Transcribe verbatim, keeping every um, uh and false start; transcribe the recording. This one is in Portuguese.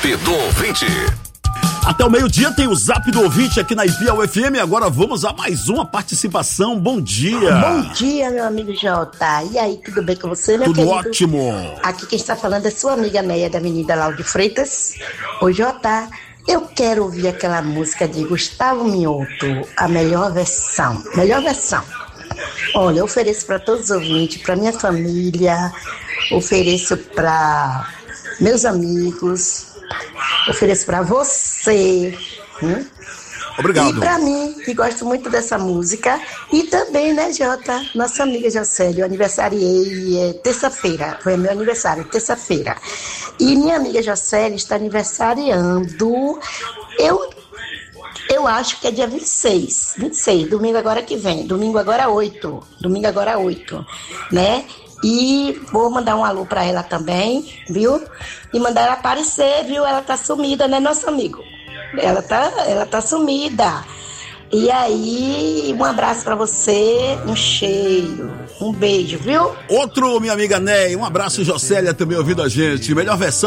Zap do Ouvinte. Até o meio-dia tem o Zap do Ouvinte aqui na Ipiau F M. Agora vamos a mais uma participação. Bom dia. Bom dia, meu amigo Jota. E aí, tudo bem com você, meu Tudo querido? ótimo. Aqui quem está falando é sua amiga Neia, da Avenida Lauro Freitas. Ô, Jota, eu quero ouvir aquela música de Gustavo Mioto, a melhor versão. Melhor versão. Olha, eu ofereço para todos os ouvintes, para minha família, ofereço para meus amigos, ofereço para você, hein? Obrigado. E para mim, que gosto muito dessa música, e também, né, Jota, nossa amiga Jocely, eu aniversariei é, terça-feira, foi meu aniversário, terça-feira. E minha amiga Jocely está aniversariando, eu, eu acho que é dia vinte e seis, vinte e seis, domingo agora que vem, domingo agora oito, domingo agora oito, né? E vou mandar um alô pra ela também, viu? E mandar ela aparecer, viu? Ela tá sumida, né, nosso amigo? Ela tá, ela tá sumida. E aí, um abraço pra você, um cheiro, um beijo, viu? Outro, minha amiga Ney, um abraço, Jocélia também ouvindo a gente. Melhor versão